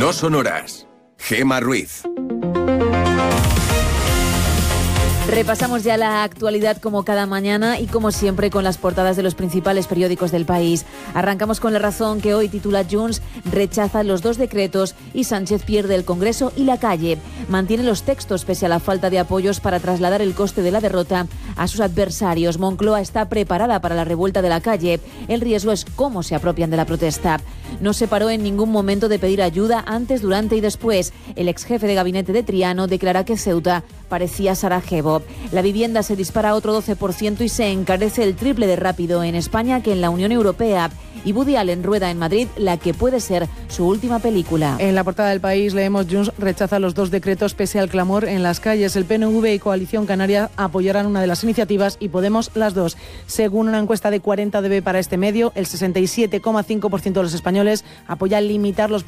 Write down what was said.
No son horas. Gema Ruiz. Repasamos ya la actualidad como cada mañana y como siempre con las portadas de los principales periódicos del país. Arrancamos con La Razón, que hoy titula: Junts rechaza los 2 decretos y Sánchez pierde el Congreso y la calle. Mantiene los textos pese a la falta de apoyos para trasladar el coste de la derrota a sus adversarios. Moncloa está preparada para la revuelta de la calle. El riesgo es cómo se apropian de la protesta. No se paró en ningún momento de pedir ayuda antes, durante y después. El exjefe de gabinete de Triano declara que Ceuta parecía Sarajevo. La vivienda se dispara otro 12% y se encarece el triple de rápido en España que en la Unión Europea. Y Woody Allen rueda en Madrid la que puede ser su última película. En la portada del País leemos: Junts rechaza los 2 decretos pese al clamor en las calles. El PNV y Coalición Canaria apoyarán una de las iniciativas y Podemos las 2. Según una encuesta de 40 DB para este medio, el 67,5% de los españoles apoya limitar los